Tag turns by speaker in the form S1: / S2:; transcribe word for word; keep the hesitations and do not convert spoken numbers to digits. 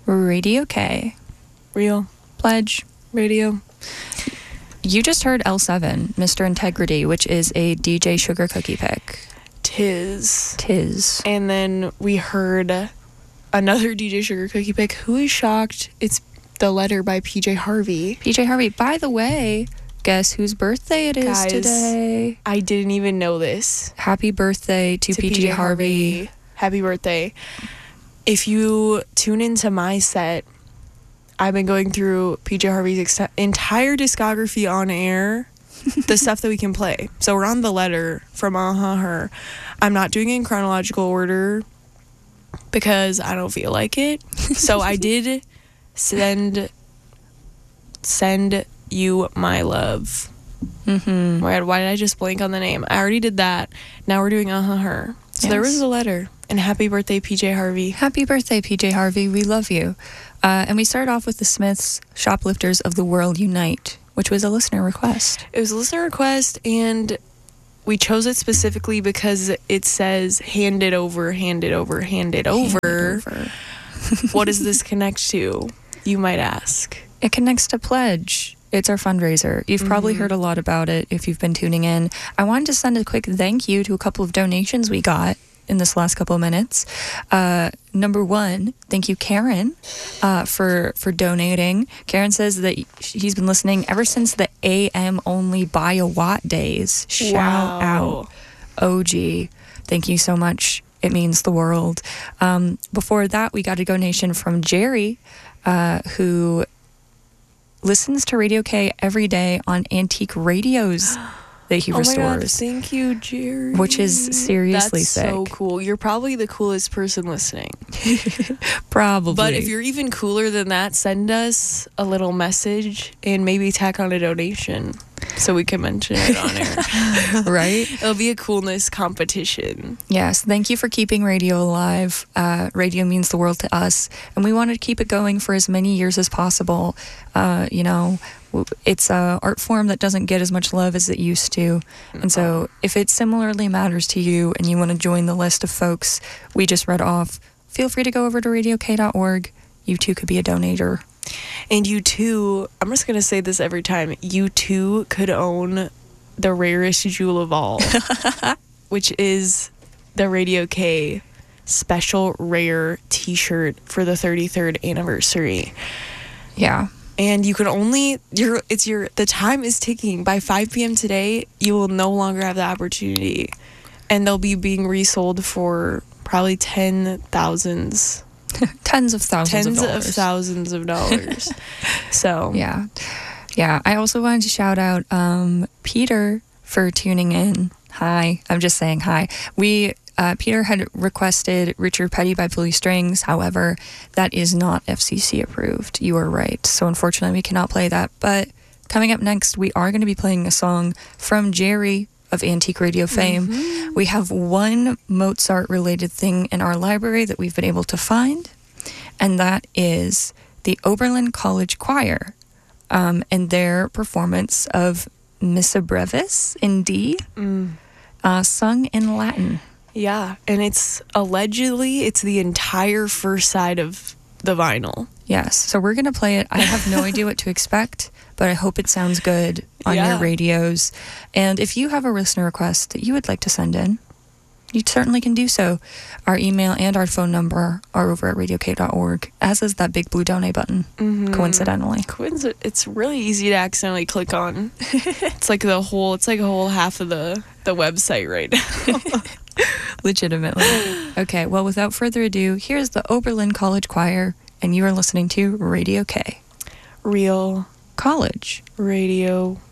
S1: Radio K.
S2: Real.
S1: Pledge.
S2: Radio.
S1: You just heard L seven, Mister Integrity, which is a D J Sugar Cookie pick.
S2: Tis.
S1: Tis.
S2: And then we heard another D J Sugar Cookie pick. Who is shocked? It's The Letter by P J Harvey.
S1: P J Harvey. By the way, guess whose birthday it is
S2: Guys,
S1: today?
S2: I didn't even know this.
S1: Happy birthday to, to P J, P J Harvey. Harvey.
S2: Happy birthday. If you tune into my set, I've been going through P J Harvey's ex- entire discography on air, the stuff that we can play. So we're on The Letter from Uh-huh Her. I'm not doing it in chronological order because I don't feel like it. So I did send send you my love.
S1: Mm-hmm.
S2: Why, why did I just blank on the name? I already did that. Now we're doing Uh-huh Her. So yes. There was a letter. And happy birthday, P J Harvey.
S1: Happy birthday, P J Harvey. We love you. Uh, and we started off with the Smiths, Shoplifters of the World Unite, which was a listener request.
S2: It was a listener request, and we chose it specifically because it says, hand it over, hand it over, hand it over.
S1: Hand it over.
S2: What does this connect to, you might ask?
S1: It connects to Pledge. It's our fundraiser. You've probably
S2: Mm-hmm.
S1: heard a lot about it if you've been tuning in. I wanted to send a quick thank you to a couple of donations we got in this last couple of minutes. Uh, number one, thank you, Karen, uh, for for donating. Karen says that he's been listening ever since the A M only buy a watt days. Shout
S2: Wow.
S1: out, O G. Thank you so much. It means the world. Um, before that, we got a donation from Jerry, uh, who listens to Radio K every day on antique radios that he
S2: oh
S1: restores.
S2: My God, thank you, Jerry.
S1: Which is seriously
S2: That's
S1: sick.
S2: so cool. You're probably the coolest person listening.
S1: Probably.
S2: But if you're even cooler than that, send us a little message and maybe tack on a donation so we can mention it on air.
S1: Right?
S2: It'll be a coolness competition.
S1: Yes. Thank you for keeping radio alive. Uh, radio means the world to us, and we want to keep it going for as many years as possible. Uh, you know, it's a art form that doesn't get as much love as it used to. And so if it similarly matters to you and you want to join the list of folks we just read off, feel free to go over to radio k dot org. You too could be a donator.
S2: And you too, I'm just going to say this every time, you too could own the rarest jewel of all, which is the Radio K special rare t-shirt for the thirty-third anniversary.
S1: Yeah.
S2: And you can only, your it's your, the time is ticking. By five p.m. today, you will no longer have the opportunity. And they'll be being resold for probably ten thousands.
S1: Tens of thousands
S2: Tens
S1: of dollars.
S2: of thousands of dollars. So.
S1: Yeah. Yeah. I also wanted to shout out um, Peter for tuning in. Hi. I'm just saying hi. We... Uh, Peter had requested Richard Petty by Pulley Strings. However, that is not F C C approved. You are right. So unfortunately, we cannot play that. But coming up next, we are going to be playing a song from Jerry of Antique Radio fame. Mm-hmm. We have one Mozart-related thing in our library that we've been able to find, and that is the Oberlin College Choir um, and their performance of Missa Brevis in D,
S2: Mm.
S1: uh, sung in Latin.
S2: Yeah, and it's allegedly it's the entire first side of the vinyl.
S1: Yes, so we're gonna play it. I have no idea what to expect, but I hope it sounds good on
S2: Yeah.
S1: your radios. And if you have a listener request that you would like to send in, you certainly can do so. Our email and our phone number are over at radio k dot org, as is that big blue donate button,
S2: Mm-hmm.
S1: coincidentally.
S2: Coinci- it's really easy to accidentally click on. It's like the whole it's like a whole half of the the website right now.
S1: Legitimately. Okay, well, without further ado, here's the Oberlin College Choir, and you are listening to Radio K.
S2: Real
S1: College
S2: radio.